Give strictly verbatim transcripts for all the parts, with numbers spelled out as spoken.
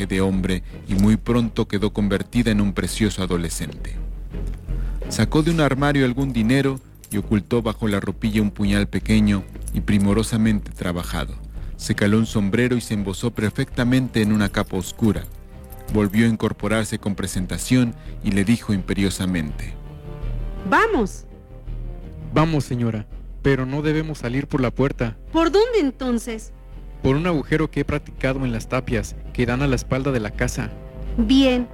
maquillaje de hombre y muy pronto quedó convertida en un precioso adolescente. Sacó de un armario algún dinero y ocultó bajo la ropilla un puñal pequeño y primorosamente trabajado. Se caló un sombrero y se embozó perfectamente en una capa oscura. Volvió a incorporarse con presentación y le dijo imperiosamente: ¡Vamos! Vamos, señora, pero no debemos salir por la puerta. ¿Por dónde entonces? Por un agujero que he practicado en las tapias que dan a la espalda de la casa. Bien.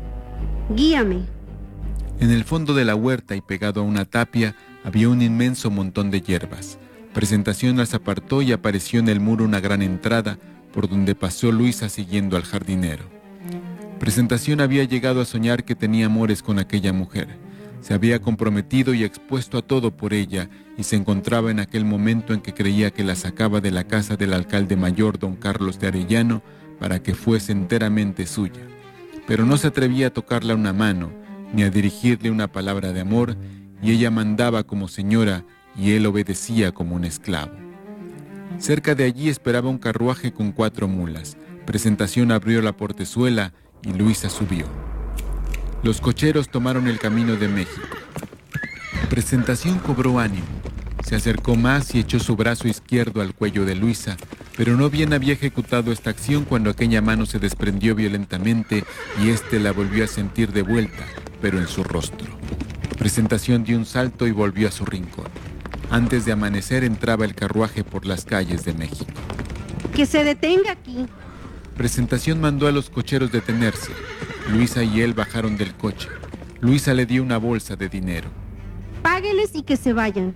Guíame. En el fondo de la huerta y pegado a una tapia había un inmenso montón de hierbas. Presentación las apartó y apareció en el muro una gran entrada por donde pasó Luisa siguiendo al jardinero. Presentación había llegado a soñar que tenía amores con aquella mujer. Se había comprometido y expuesto a todo por ella y se encontraba en aquel momento en que creía que la sacaba de la casa del alcalde mayor don Carlos de Arellano para que fuese enteramente suya. Pero no se atrevía a tocarla una mano ni a dirigirle una palabra de amor, y ella mandaba como señora y él obedecía como un esclavo. Cerca de allí esperaba un carruaje con cuatro mulas. Presentación abrió la portezuela y Luisa subió. Los cocheros tomaron el camino de México. Presentación cobró ánimo. Se acercó más y echó su brazo izquierdo al cuello de Luisa, pero no bien había ejecutado esta acción cuando aquella mano se desprendió violentamente y éste la volvió a sentir de vuelta, pero en su rostro. Presentación dio un salto y volvió a su rincón. Antes de amanecer entraba el carruaje por las calles de México. ¡Que se detenga aquí! Presentación mandó a los cocheros detenerse. Luisa y él bajaron del coche. Luisa le dio una bolsa de dinero. Págueles y que se vayan.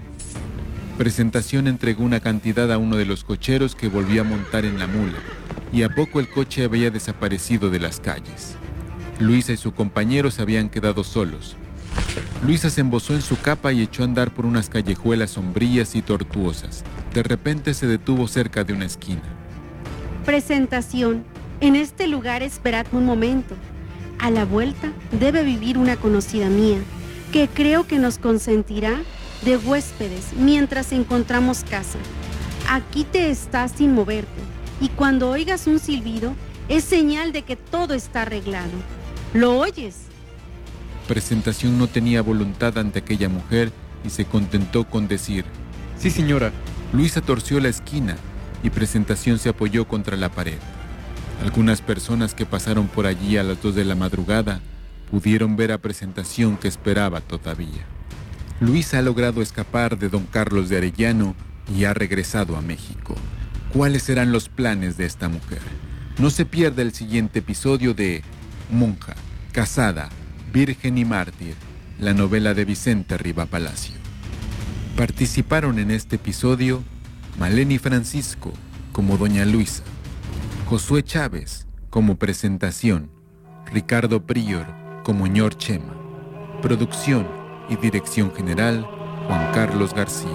Presentación entregó una cantidad a uno de los cocheros que volvió a montar en la mula, y a poco el coche había desaparecido de las calles. Luisa y su compañero se habían quedado solos. Luisa se embozó en su capa y echó a andar por unas callejuelas sombrías y tortuosas. De repente se detuvo cerca de una esquina. Presentación. En este lugar esperadme un momento. A la vuelta debe vivir una conocida mía, que creo que nos consentirá de huéspedes mientras encontramos casa. Aquí te estás sin moverte, y cuando oigas un silbido, es señal de que todo está arreglado. ¿Lo oyes? Presentación no tenía voluntad ante aquella mujer y se contentó con decir: Sí, señora. Luisa torció la esquina y Presentación se apoyó contra la pared. Algunas personas que pasaron por allí a las dos de la madrugada pudieron ver a Presentación que esperaba todavía. Luisa ha logrado escapar de don Carlos de Arellano y ha regresado a México. ¿Cuáles serán los planes de esta mujer? No se pierda el siguiente episodio de Monja, Casada, Virgen y Mártir, la novela de Vicente Riva Palacio. Participaron en este episodio Maleni Francisco como Doña Luisa, Josué Chávez como Presentación, Ricardo Prior como ñor Chema. Producción y dirección general, Juan Carlos García.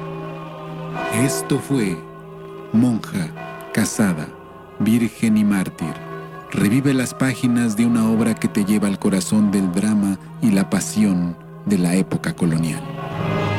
Esto fue Monja, Casada, Virgen y Mártir. Revive las páginas de una obra que te lleva al corazón del drama y la pasión de la época colonial.